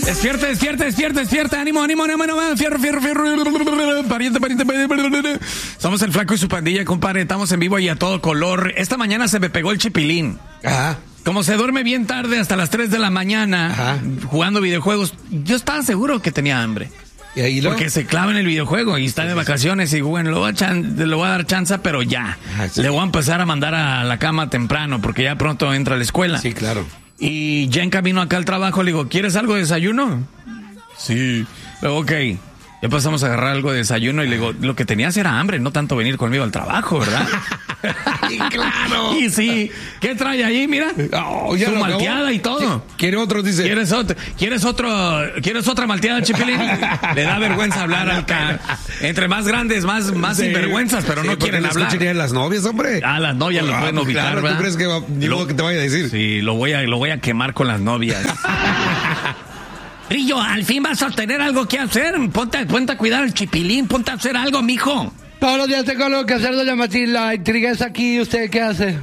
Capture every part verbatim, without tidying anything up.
Despierta, despierta, despierta, despierta. Ánimo, ánimo, ánimo, ánimo. Fierro, fierro, fierro. Pariente, pariente, pariente. Somos el Flaco y su pandilla, compadre. Estamos en vivo y a todo color. Esta mañana se me pegó el chipilín. Ajá. Como se duerme bien tarde, hasta las tres de la mañana, Ajá. jugando videojuegos, yo estaba seguro que tenía hambre. ¿Y ahí lo? Porque se clava en el videojuego y está de vacaciones y bueno, le voy a, chan, le voy a dar chance, pero ya. Ah, sí. Le voy a empezar a mandar a la cama temprano porque ya pronto entra a la escuela. Sí, claro. Y ya en camino acá al trabajo le digo, ¿quieres algo de desayuno? Sí. Luego, ok. Ya pasamos a agarrar algo de desayuno y le digo, lo que tenías era hambre, no tanto venir conmigo al trabajo, ¿verdad? Y claro. Y sí. ¿Qué trae ahí? Mira. Oh, ya su malteada y todo. ¿Quiere otro? Dice. ¿Quieres otro? ¿Quieres otro? ¿Quieres otra malteada, Chipilín? Le da vergüenza hablar al ca... Entre más grandes, más, más sí. sinvergüenzas, pero sí, no quieren hablar. ¿Qué las novias, hombre? Ah, las novias ah, lo pueden ubicar, claro, ¿verdad? ¿Tú crees que, va, lo, que te vaya a decir? Sí, lo voy a, lo voy a quemar con las novias. Brillo, al fin vas a tener algo que hacer. Ponte, ponte a cuidar al Chipilín, ponte a hacer algo, mijo. Todos los días tengo algo que hacer, doña Matilda. La intriga es aquí, ¿usted qué hace?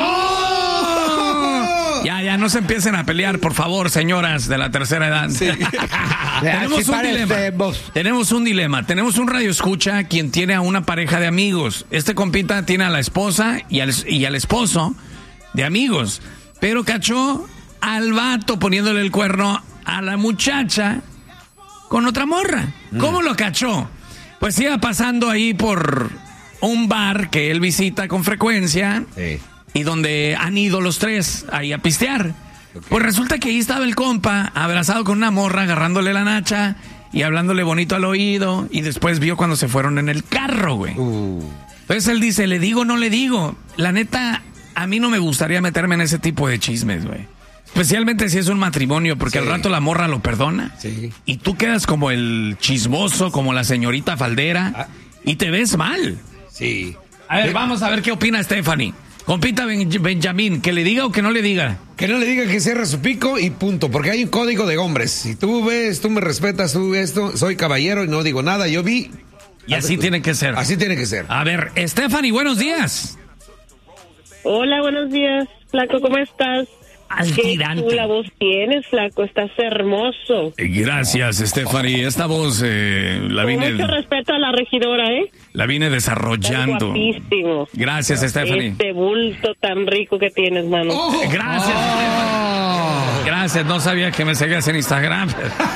¡Oh! Ya, ya, no se empiecen a pelear, por favor, señoras de la tercera edad. Sí. Tenemos un dilema. Tenemos un dilema. Tenemos un radio escucha quien tiene a una pareja de amigos. Este compita tiene a la esposa y al, y al esposo de amigos. Pero cachó al vato poniéndole el cuerno a la muchacha con otra morra. Mm. ¿Cómo lo cachó? Pues iba pasando ahí por un bar que él visita con frecuencia sí. y donde han ido los tres ahí a pistear. Okay. Pues resulta que ahí estaba el compa abrazado con una morra, agarrándole la nacha y hablándole bonito al oído, y después vio cuando se fueron en el carro, güey. Uh. Entonces él dice, ¿le digo o no le digo? La neta, a mí no me gustaría meterme en ese tipo de chismes, güey. Especialmente si es un matrimonio, porque sí. al rato la morra lo perdona. Sí. Y tú quedas como el chismoso, como la señorita faldera, ah. y te ves mal. Sí. A ver, vamos a ver qué opina Stephanie. Compita ben- Benjamín, ¿que le diga o que no le diga? Que no le diga, que cierre su pico y punto, porque hay un código de hombres. Si tú ves, tú me respetas, tú ves esto, soy caballero y no digo nada, yo vi. Y así ver, tiene que ser. Así tiene que ser. A ver, Stephanie, buenos días. Hola, buenos días. Flaco, ¿cómo estás? Alquirante. Qué chula voz tienes, Flaco, estás hermoso. Gracias, Stephanie. Esta voz eh, la Con vine... mucho respeto a la regidora, ¿eh? La vine desarrollando. Estás guapísimo. Gracias, Stephanie. Este bulto tan rico que tienes, mano. Oh, gracias, oh. Stephanie. Gracias, no sabía que me seguías en Instagram.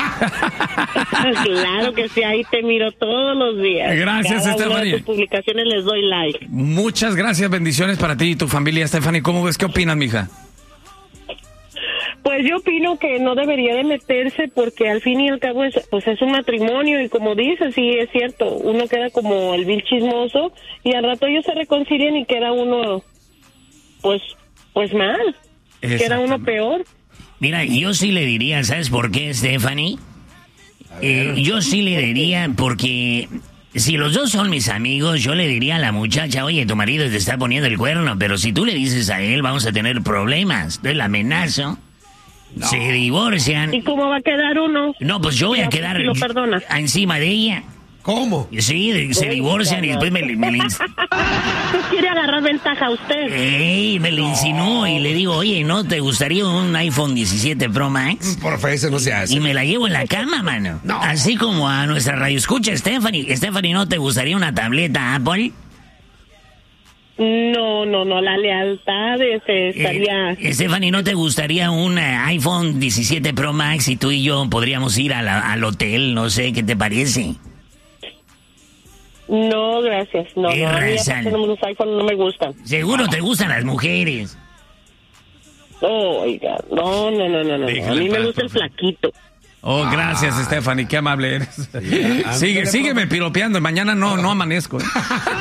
Claro que sí, ahí te miro todos los días. Gracias, Cada Stephanie. una de tus publicaciones les doy like. Muchas gracias, bendiciones para ti y tu familia, Stephanie. ¿Cómo ves? ¿Qué opinas, mija? Pues yo opino que no debería de meterse porque al fin y al cabo es, pues es un matrimonio y como dices, sí es cierto, uno queda como el vil chismoso y al rato ellos se reconcilian y queda uno pues pues mal, queda uno peor. Mira, yo sí le diría, ¿sabes por qué, Stephanie? Eh, yo sí le diría porque si los dos son mis amigos, yo le diría a la muchacha, oye, tu marido te está poniendo el cuerno, pero si tú le dices a él, vamos a tener problemas. Entonces la amenazo. No. Se divorcian. ¿Y cómo va a quedar uno? No, pues yo voy a quedar si lo perdona. encima de ella. ¿Cómo? Sí, se divorcian y después me, me le... quiere agarrar ventaja a usted. Ey, me le insinuó y le digo, oye, ¿no te gustaría un iPhone diecisiete Pro Max? Por favor, eso no se hace. Y me la llevo en la cama, mano. No. Así como a nuestra radio escucha, Stephanie. Stephanie, ¿no te gustaría una tableta Apple? No, no, no, la lealtad ese, estaría... Eh, Stephanie, ¿no te gustaría un uh, iPhone diecisiete Pro Max y tú y yo podríamos ir a la, al hotel? No sé, ¿qué te parece? No, gracias, no, eh, no, a mí los iPhones no me gustan. Seguro te gustan las mujeres. Oh, oiga, no, no, no, no, no, a mí me gusta el flaquito. Oh, gracias, ah. Stephanie, qué amable eres. Sí, Sigue, sígueme piropeando, mañana no, no amanezco. ¿eh?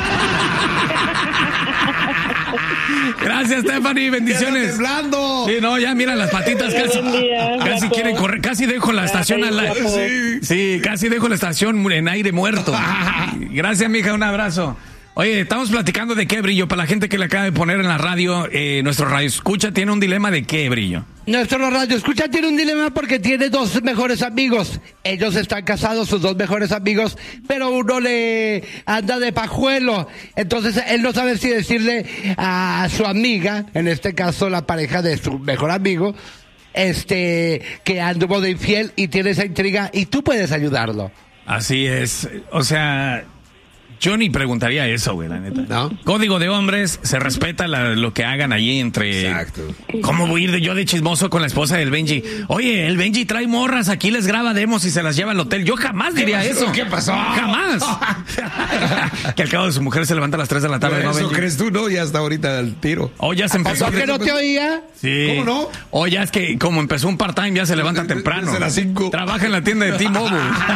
Gracias, Stephanie, bendiciones. Sí, no, ya mira las patitas casi, día, casi quieren correr, casi dejo la estación al aire. Sí, sí, casi dejo la estación en aire muerto. Gracias, mija, un abrazo. Oye, estamos platicando de qué, Brillo, para la gente que le acaba de poner en la radio, eh, nuestro radio escucha tiene un dilema de qué, Brillo. Nuestro radio escucha tiene un dilema porque tiene dos mejores amigos. Ellos están casados, sus dos mejores amigos, pero uno le anda de pajuelo. Entonces él no sabe si decirle a su amiga, en este caso la pareja de su mejor amigo, este, que anduvo de infiel y tiene esa intriga y tú puedes ayudarlo. Así es. O sea, yo ni preguntaría eso, güey, la neta. ¿No? Código de hombres, se respeta la, lo que hagan allí entre... Exacto. ¿Cómo voy a ir de, yo de chismoso con la esposa del Benji? Oye, el Benji trae morras, aquí les graba demos y se las lleva al hotel. Yo jamás diría eso. ¿Qué pasó? Jamás. Que al cabo de su mujer se levanta a las tres de la tarde, ¿no, Benji? ¿Eso crees tú, no? Ya está ahorita al tiro. O ya se empezó... ¿Por qué no te oía? Sí. ¿Cómo no? O ya es que como empezó un part-time, ya se levanta temprano. Desde las cinco. Trabaja en la tienda de T-Mobile.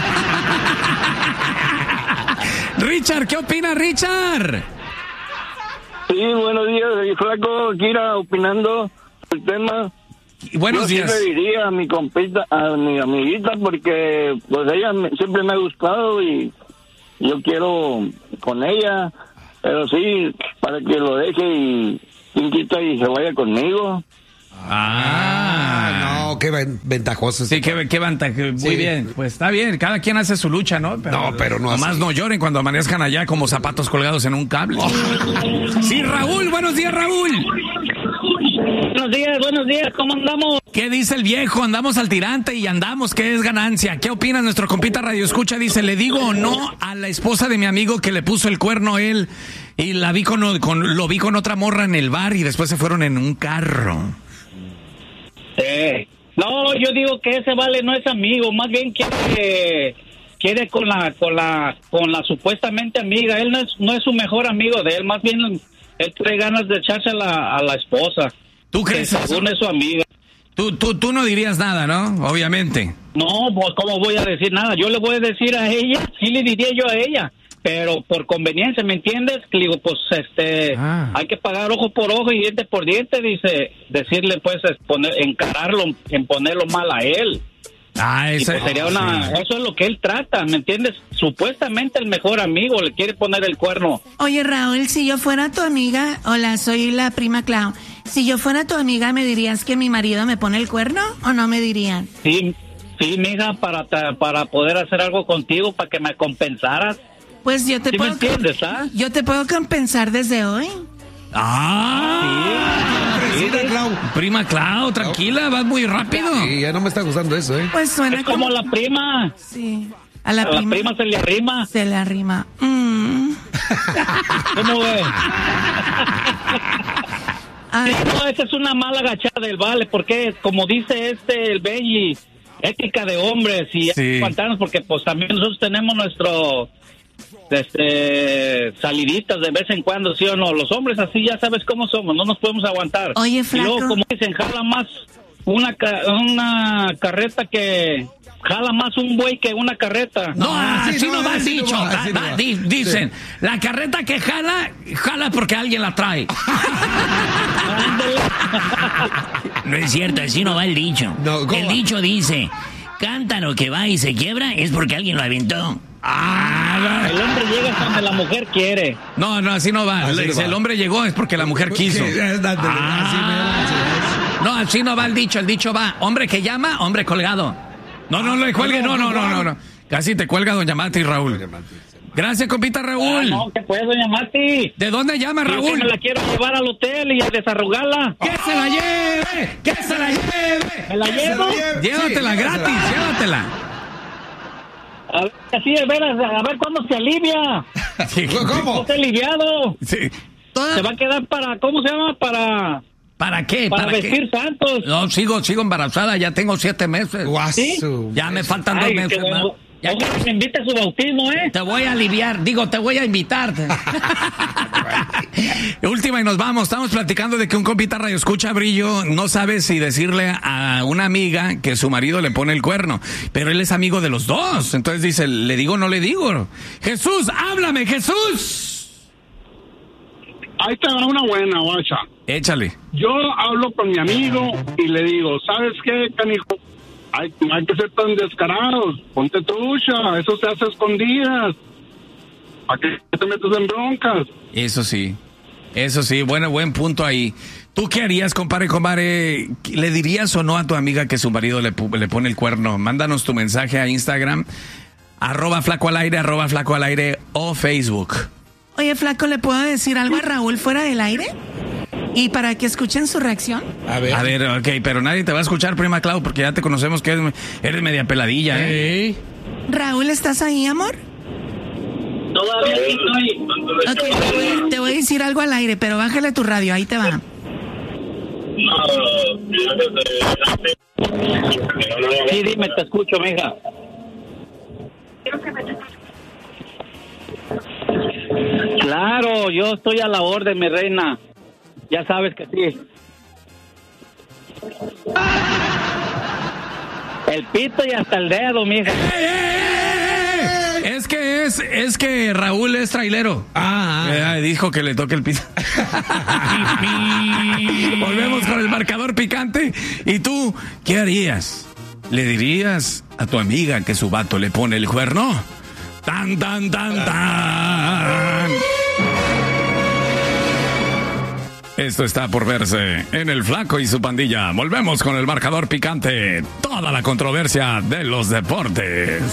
Richard, ¿qué opina Richard? Sí, buenos días, Flaco, Kira, opinando el tema. Buenos Yo días. Yo sí le diría a mi compita, a mi amiguita, porque pues ella me, siempre me ha gustado y yo quiero con ella, pero sí, para que lo deje y quien quita y se vaya conmigo. Ah, no, qué ventajoso. Sí, qué, qué ventaja. Muy sí. bien, pues está bien. Cada quien hace su lucha, ¿no? Pero, no, pero no. Nomás no lloren cuando amanezcan allá como zapatos colgados en un cable. Oh. Sí, Raúl, buenos días, Raúl. Buenos días, buenos días, ¿cómo andamos? ¿Qué dice el viejo? Andamos al tirante y andamos, ¿qué es ganancia? ¿Qué opina nuestro compita Radio Escucha? Dice, ¿le digo o no a la esposa de mi amigo que le puso el cuerno él y la vi con, con lo vi con otra morra en el bar y después se fueron en un carro? Eh, no, yo digo que ese vale no es amigo, más bien quiere quiere con la con la con la supuestamente amiga. Él no es no es su mejor amigo de él, más bien él trae ganas de echarse a la, a la esposa. ¿Tú crees eso? Según es su amiga. Tú tú tú no dirías nada, ¿no? Obviamente. No, pues cómo voy a decir nada. Yo le voy a decir a ella, sí le diría yo a ella. Pero por conveniencia, ¿me entiendes? Que digo, pues, este, ah. hay que pagar ojo por ojo y diente por diente, dice, decirle, pues, poner, encararlo, en ponerlo mal a él. Ah, esa, pues sería una, sí. Eso es lo que él trata, ¿me entiendes? Supuestamente el mejor amigo le quiere poner el cuerno. Oye, Raúl, si yo fuera tu amiga, hola, soy la prima Clau, si yo fuera tu amiga, ¿me dirías que mi marido me pone el cuerno o no me dirían? Sí, sí, mija, para, para poder hacer algo contigo, para que me compensaras. Pues yo te ¿Sí puedo, me entiendes, ¿ah? Yo te puedo compensar desde hoy. Ah, sí. Prima Clau. Prima Clau, tranquila, vas muy rápido. Sí, ya no me está gustando eso, ¿eh? Pues suena es como, como la prima. Sí. A la, a prima, la prima se le arrima. Se le arrima. Mm. ¿Cómo ves? Sí, no, esa es una mala agachada del vale, porque como dice este, el Benji, ética de hombres y sí. Aguantarnos, porque pues también nosotros tenemos nuestro... Este, saliditas de vez en cuando, ¿sí o no? Los hombres así ya sabes cómo somos, no nos podemos aguantar. Oye, flaco. Y luego, como dicen, jala más una, una carreta que... Jala más un buey que una carreta. No, no así, así no, no va el dicho. No va, va, no va. Di, dicen, sí. La carreta que jala, jala porque alguien la trae. No es cierto, así no va el dicho. No, el dicho dice, cántaro que va y se quiebra es porque alguien lo aventó. Ah, el hombre llega hasta donde la mujer quiere. No, no, así no va. Así el, no va. El hombre llegó es porque la mujer quiso. Ah. No, así no va el dicho. El dicho va, hombre que llama, hombre colgado. No, no le cuelgue, no, no, no, no, no. Casi te cuelga doña Mati, Raúl. Gracias, compita Raúl. Ah, no, que pues, doña Mati. ¿De dónde llama, Raúl? Yo me la quiero llevar al hotel y a desarrugarla. ¡Que se la lleve! ¡Que se la lleve! ¿Me la llevo? Llévatela sí, gratis, llévatela. A ver, así de veras, a ver cuándo se alivia. Sí, ¿cómo? No se ha aliviado. Sí. Se va a quedar para, ¿cómo se llama? Para... ¿Para qué? Para, ¿Para vestir qué? santos. No, sigo, sigo embarazada, ya tengo siete meses. ¿Sí? Ya me faltan Ay, dos meses bueno. más. Ya que me invite a su bautismo, ¿eh? Te voy a aliviar, digo, te voy a invitar. Última y nos vamos. Estamos platicando de que un compita Radio Escucha Brillo no sabe si decirle a una amiga que su marido le pone el cuerno, pero él es amigo de los dos. Entonces dice, ¿le digo o no le digo? Jesús, háblame, Jesús. Ahí te va una buena, guacha. Échale. Yo hablo con mi amigo y le digo, ¿sabes qué, canijo? Hay, no hay que ser tan descarados. Ponte trucha, eso se hace a escondidas. ¿Para qué te metes en broncas? Eso sí, eso sí, bueno, buen punto ahí. ¿Tú qué harías, compadre, compadre? ¿Le dirías o no a tu amiga que su marido le, le pone el cuerno? Mándanos tu mensaje a Instagram, arroba flaco al aire, arroba flaco al aire o Facebook. Oye, flaco, ¿le puedo decir algo a Raúl fuera del aire? Y para que escuchen su reacción. A ver. A ver, ok, pero nadie te va a escuchar, prima Clau, porque ya te conocemos que eres, eres media peladilla, ¿eh? ¿Eh? Raúl, ¿estás ahí, amor? Todavía estoy. Ok, te voy, te voy a decir algo al aire, pero bájale tu radio, ahí te va. Sí, dime, te escucho, mija. Claro, yo estoy a la orden, mi reina. Ya sabes que sí. El pito y hasta el dedo, mija. ¡Eh, eh, eh! Es que es, es que Raúl es trailero. Ah, ah. Eh, dijo que le toque el pito. Volvemos con el marcador picante. ¿Y tú qué harías? ¿Le dirías a tu amiga que su vato le pone el cuerno? Tan, tan, tan, tan. Esto está por verse en El Flaco y su pandilla. Volvemos con el marcador picante. Toda la controversia de los deportes.